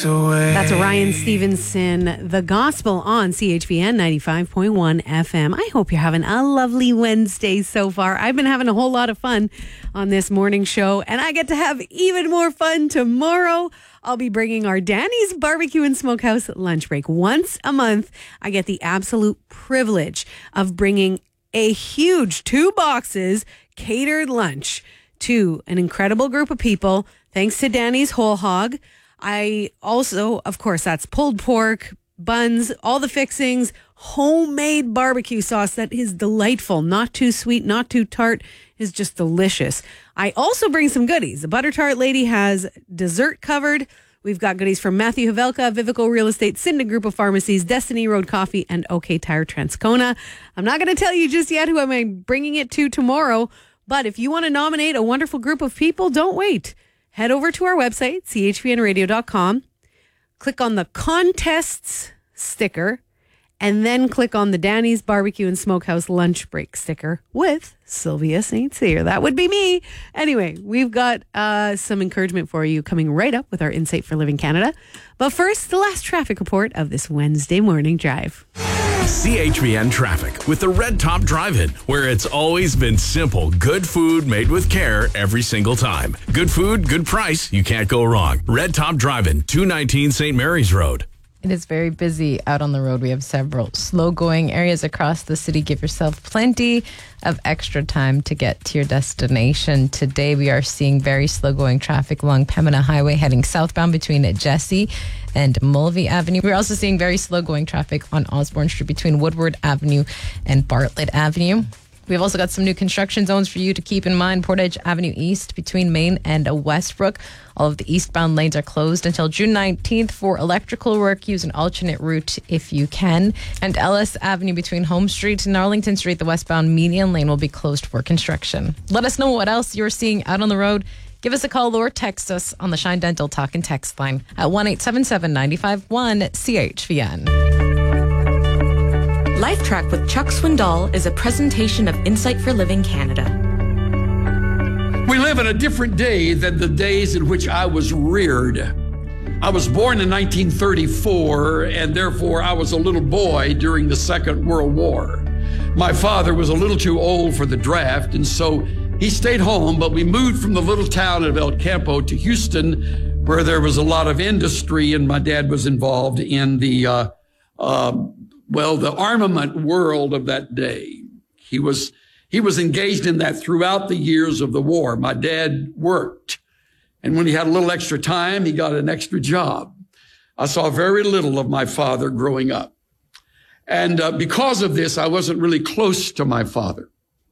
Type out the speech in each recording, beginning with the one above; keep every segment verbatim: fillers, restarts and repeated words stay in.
That's Ryan Stevenson, The Gospel on C H V N ninety-five point one F M. I hope you're having a lovely Wednesday so far. I've been having a whole lot of fun on this morning show, and I get to have even more fun tomorrow. I'll be bringing our Danny's Barbecue and Smokehouse lunch break. Once a month, I get the absolute privilege of bringing a huge two boxes catered lunch to an incredible group of people, thanks to Danny's Whole Hog. I also, of course, that's pulled pork, buns, all the fixings, homemade barbecue sauce that is delightful, not too sweet, not too tart, is just delicious. I also bring some goodies. The Butter Tart lady has dessert covered. We've got goodies from Matthew Havelka, Vivico Real Estate, Cinda Group of Pharmacies, Destiny Road Coffee, and OK Tire Transcona. I'm not going to tell you just yet who I'm bringing it to tomorrow, but if you want to nominate a wonderful group of people, don't wait. Head over to our website, c h v n radio dot com, click on the contests sticker, and then click on the Danny's Barbecue and Smokehouse lunch break sticker with Sylvia Saint Cyr. That would be me. Anyway, we've got uh, some encouragement for you coming right up with our Insight for Living Canada. But first, the last traffic report of this Wednesday morning drive. C H V N traffic with the Red Top Drive-In, where it's always been simple. Good food made with care every single time. Good food, good price. You can't go wrong. Red Top Drive-In, two nineteen Saint Mary's Road. It is very busy out on the road. We have several slow-going areas across the city. Give yourself plenty of extra time to get to your destination. Today, we are seeing very slow-going traffic along Pembina Highway heading southbound between Jesse and Mulvey Avenue. We're also seeing very slow-going traffic on Osborne Street between Woodward Avenue and Bartlett Avenue. We've also got some new construction zones for you to keep in mind. Portage Avenue East between Main and Westbrook. All of the eastbound lanes are closed until June nineteenth for electrical work. Use an alternate route if you can. And Ellis Avenue between Home Street and Arlington Street, the westbound median lane will be closed for construction. Let us know what else you're seeing out on the road. Give us a call or text us on the Shine Dental Talk and Text line at one eight seven seven, nine five one, C H V N. LifeTrack with Chuck Swindoll is a presentation of Insight for Living Canada. We live in a different day than the days in which I was reared. I was born in nineteen thirty-four, and therefore I was a little boy during the Second World War. My father was a little too old for the draft, and so he stayed home, but we moved from the little town of El Campo to Houston, where there was a lot of industry, and my dad was involved in the uh, uh, Well, the armament world of that day. He was he was engaged in that throughout the years of the war. My dad worked, and when he had a little extra time, he got an extra job. I saw very little of my father growing up. And uh, because of this, I wasn't really close to my father.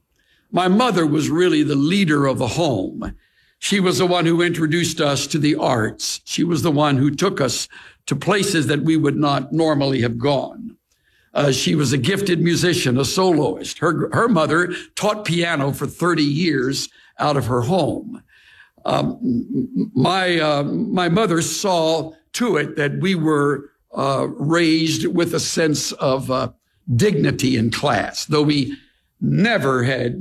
My mother was really the leader of the home. She was the one who introduced us to the arts. She was the one who took us to places that we would not normally have gone. Uh, she was a gifted musician, a soloist. Her her mother taught piano for thirty years out of her home. Um, my uh, my mother saw to it that we were uh, raised with a sense of uh, dignity in class, though we never had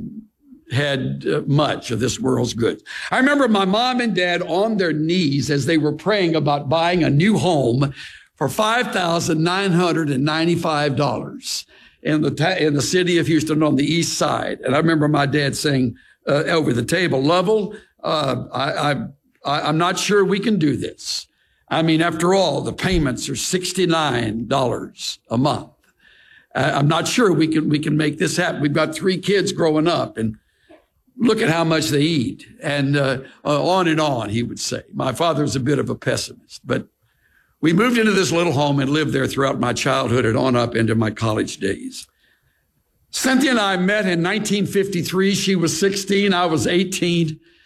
had uh, much of this world's goods. I remember my mom and dad on their knees as they were praying about buying a new home for five thousand nine hundred ninety-five dollars in the ta- in the city of Houston on the east side. And I remember my dad saying uh, over the table, Lovell, uh, I, I, I, I'm not sure we can do this. I mean, after all, the payments are sixty-nine dollars a month. Uh, I'm not sure we can we can make this happen. We've got three kids growing up, and look at how much they eat. And uh, uh, on and on, he would say. My father's a bit of a pessimist, but we moved into this little home and lived there throughout my childhood and on up into my college days. Cynthia and I met in nineteen fifty-three. She was sixteen, I was eighteen.